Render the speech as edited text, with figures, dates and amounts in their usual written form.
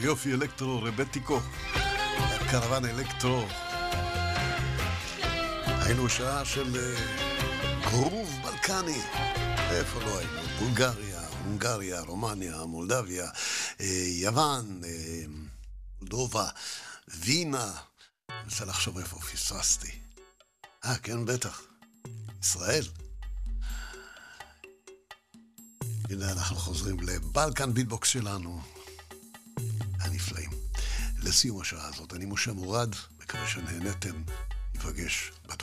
יופי אלקטרו רבטיקו, קרוון אלקטרו. היינו שעה של גרוב בלקני. איפה לא היינו? בולגריה, הונגריה, רומניה, מולדביה, יוון, מולדובה, וינה. אני רוצה לחשוב איפה פספסתי. כן, בטח. ישראל. הנה אנחנו חוזרים לבלקן ביטבוקס שלנו. הנפלאים. לסיום השעה הזאת, אני משה מורד, מקווה שנהנתם, ניפגש בתוכנית.